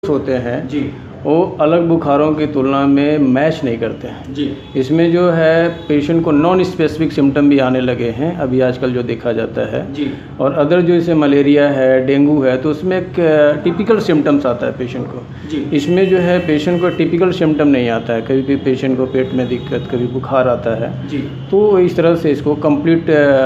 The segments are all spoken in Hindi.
होते हैं जी वो अलग बुखारों की तुलना में मैच नहीं करते हैं। जी इसमें जो है पेशेंट को नॉन स्पेसिफिक सिम्टम भी आने लगे हैं अभी आजकल जो देखा जाता है। जी और अदर जो जैसे मलेरिया है, डेंगू है, तो उसमें एक टिपिकल सिम्टम्स आता है पेशेंट को। जी इसमें जो है पेशेंट को टिपिकल सिम्टम नहीं आता है, कभी भी पेशेंट को पेट में दिक्कत, कभी बुखार आता है। जी तो इस तरह से इसको कंप्लीट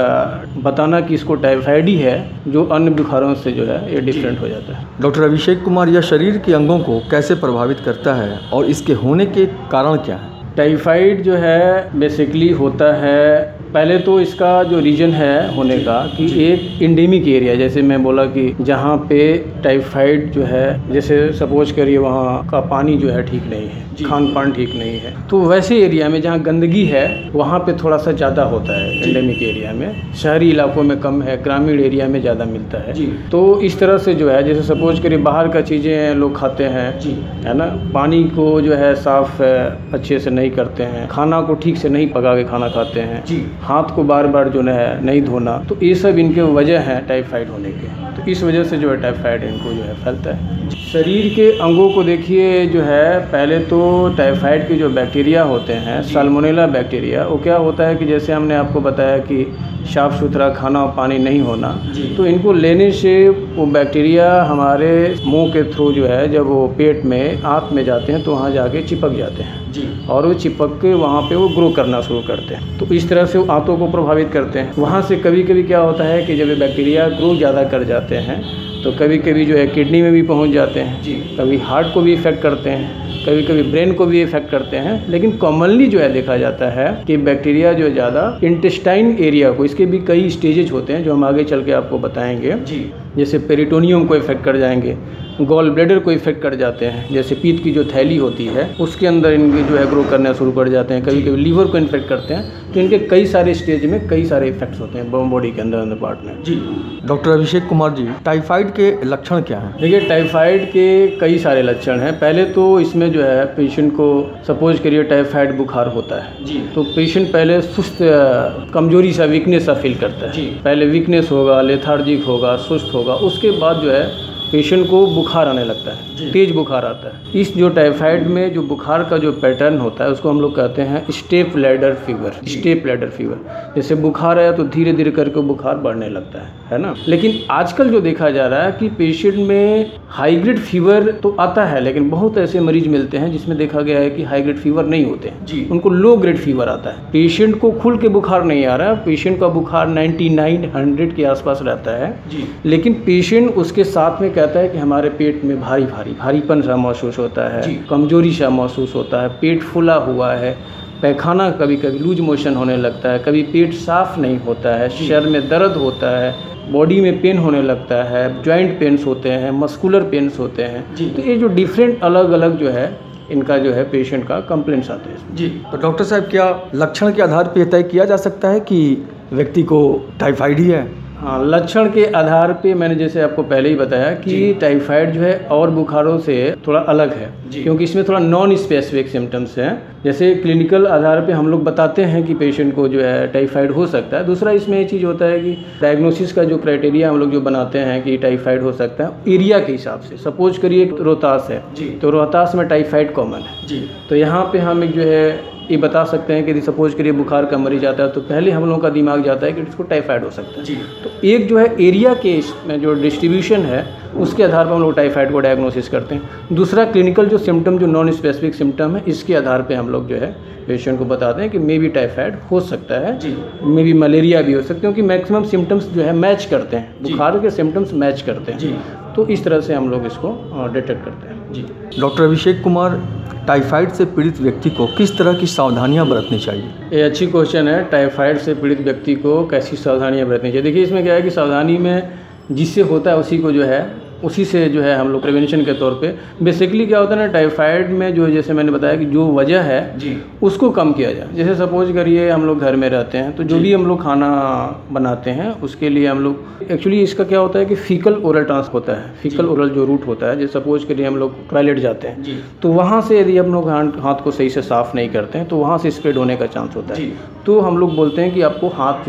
बताना कि इसको टाइफाइड ही है, जो अन्य बुखारों से जो है ये डिफरेंट हो जाता है। डॉक्टर अभिषेक कुमार, यह शरीर के अंगों को कैसे प्रभावित करता है और इसके होने के कारण क्या है? टाइफाइड जो है बेसिकली होता है, पहले तो इसका जो रीजन है होने का कि एक इंडेमिक एरिया, जैसे मैं बोला कि जहाँ पे टाइफाइड जो है, जैसे सपोज करिए वहाँ का पानी जो है ठीक नहीं है, खान पान ठीक नहीं है, तो वैसे एरिया में जहाँ गंदगी है वहाँ पे थोड़ा सा ज़्यादा होता है इंडेमिक एरिया में। शहरी इलाकों में कम है, ग्रामीण एरिया में ज़्यादा मिलता है। तो इस तरह से जो है, जैसे सपोज करिए बाहर का चीज़ें लोग खाते हैं, है ना, पानी को जो है साफ़ अच्छे से नहीं करते हैं, खाना को ठीक से नहीं पका के खाना खाते हैं, हाथ को बार बार जो है नहीं धोना, तो ये सब इनके वजह हैं टाइफाइड होने के। तो इस वजह से जो है टाइफाइड इनको जो है फैलता है। शरीर के अंगों को देखिए, जो है पहले तो टाइफाइड के जो बैक्टीरिया होते हैं, साल्मोनेला बैक्टीरिया, वो क्या होता है कि जैसे हमने आपको बताया कि साफ़ सुथरा खाना और पानी नहीं होना, तो इनको लेने से वो बैक्टीरिया हमारे मुंह के थ्रू जो है, जब वो पेट में आंत में जाते हैं तो वहाँ जाके चिपक जाते हैं और वो चिपक के वहाँ पे वो ग्रो करना शुरू करते हैं। तो इस तरह से वो आंतों को प्रभावित करते हैं। वहाँ से कभी कभी क्या होता है कि जब ये बैक्टीरिया ग्रो ज़्यादा कर जाते हैं तो कभी कभी जो है किडनी में भी पहुँच जाते हैं, कभी हार्ट को भी इफ़ेक्ट करते हैं, कभी कभी ब्रेन को भी इफेक्ट करते हैं। लेकिन कॉमनली जो है देखा जाता है कि बैक्टीरिया जो ज़्यादा इंटेस्टाइन एरिया को, इसके भी कई स्टेजेज होते हैं जो हम आगे चल के आपको बताएंगे। जैसे पेरिटोनियम को इफेक्ट कर जाएंगे, गॉल ब्लैडर को इफेक्ट कर जाते हैं, जैसे पीत की जो थैली होती है उसके अंदर इनके जो है ग्रो करना शुरू कर जाते हैं, कभी कभी लीवर को इन्फेक्ट करते हैं। तो इनके कई सारे स्टेज में कई सारे इफेक्ट्स होते हैं बॉडी के अंदर पार्ट में। डॉक्टर अभिषेक कुमार जी, टाइफाइड के लक्षण क्या हैं? देखिए, टाइफाइड के कई सारे लक्षण हैं। पहले तो इसमें जो है पेशेंट को सपोज करिए टाइफाइड बुखार होता है, तो पेशेंट पहले सुस्त, कमजोरी सा, वीकनेस सा फील करता है। पहले वीकनेस होगा, लेथार्जिक होगा, सुस्त होगा, उसके बाद जो है पेशेंट को बुखार आने लगता है, तेज बुखार आता है। इस जो टाइफाइड में जो बुखार का जो पैटर्न होता है उसको हम लोग कहते हैं step ladder fever. Step ladder fever, जैसे बुखार आया तो धीरे धीरे करके बुखार बढ़ने लगता है ना। लेकिन आजकल जो देखा जा रहा है कि पेशेंट में हाई ग्रेड फीवर तो आता है, लेकिन बहुत ऐसे मरीज मिलते हैं जिसमें देखा गया है कि हाई ग्रेड फीवर नहीं होते हैं, उनको लो ग्रेड फीवर आता है। पेशेंट को खुल के बुखार नहीं आ रहा है, पेशेंट का बुखार 99-100 के आसपास रहता है, लेकिन पेशेंट उसके साथ में कहता है कि हमारे पेट में भारीपन सा महसूस होता है, कमजोरी सा महसूस होता है, पेट फूला हुआ है, पैखाना कभी कभी लूज मोशन होने लगता है, कभी पेट साफ नहीं होता है, शरीर में दर्द होता है, बॉडी में पेन होने लगता है, जॉइंट पेन्स होते हैं, मस्कुलर पेन्स होते हैं। तो ये जो डिफरेंट अलग अलग जो है इनका जो है पेशेंट का कंप्लेंट्स आते हैं। तो डॉक्टर साहब, क्या लक्षण के आधार पर तय किया जा सकता है कि व्यक्ति को टाइफाइड ही है? हाँ, लक्षण के आधार पे मैंने जैसे आपको पहले ही बताया कि टाइफाइड जो है और बुखारों से थोड़ा अलग है, क्योंकि इसमें थोड़ा नॉन स्पेसिफिक सिम्टम्स हैं। जैसे क्लिनिकल आधार पे हम लोग बताते हैं कि पेशेंट को जो है टाइफाइड हो सकता है। दूसरा इसमें ये चीज़ होता है कि डायग्नोसिस का जो क्राइटेरिया हम लोग जो बनाते हैं कि टाइफाइड हो सकता है एरिया के हिसाब से। सपोज करिए रोहतास है, तो रोहतास में टाइफाइड कॉमन है, तो यहाँ पे हम एक जो है ये बता सकते हैं कि यदि सपोज करिए बुखार का मरीज आता है तो पहले हम लोगों का दिमाग जाता है कि इसको टाइफाइड हो सकता है। तो एक जो है एरिया के जो डिस्ट्रीब्यूशन है उसके आधार पर हम लोग टाइफाइड को डायग्नोसिस करते हैं। दूसरा क्लिनिकल जो सिम्टम, जो नॉन स्पेसिफिक सिम्टम है, इसके आधार पे हम लोग जो है पेशेंट को बताते हैं कि मे बी टाइफाइड हो सकता है, मे बी मलेरिया भी हो सकता है, क्योंकि मैक्सिमम सिम्टम्स जो है मैच करते हैं, बुखार के सिम्टम्स मैच करते हैं। तो इस तरह से हम लोग इसको डिटेक्ट करते हैं। डॉक्टर अभिषेक कुमार, टाइफाइड से पीड़ित व्यक्ति को किस तरह की सावधानियां बरतनी चाहिए? ये अच्छी क्वेश्चन है। टाइफाइड से पीड़ित व्यक्ति को कैसी सावधानियां बरतनी चाहिए? देखिए, इसमें क्या है कि सावधानी में जिससे होता है उसी को जो है उसी से जो है हम लोग प्रिवेंशन के तौर पे बेसिकली क्या होता है ना, टाइफाइड में जो जैसे मैंने बताया कि जो वजह है उसको कम किया जाए। जैसे सपोज करिए हम लोग घर में रहते हैं तो जो भी हम लोग खाना बनाते हैं उसके लिए हम लोग एक्चुअली इसका क्या होता है कि फीकल ओरल ट्रांसफर होता है, फीकल ओरल जो रूट होता है, जैसे सपोज करिए हम लोग टॉयलेट जाते हैं तो वहाँ से यदि हम लोग हाथ को सही से साफ़ नहीं करते हैं तो वहाँ से स्प्रेड होने का चांस होता है। तो हम लोग बोलते हैं कि आपको हाथ जो है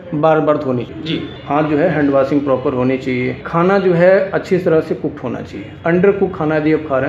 बार बार धोनी चाहिए जी। हाथ जो है हैंड वॉशिंग प्रॉपर होनी चाहिए। खाना जो है अच्छी तरह से कुक होना चाहिए। अंडर कुक खाना यदि आप खा रहे हैं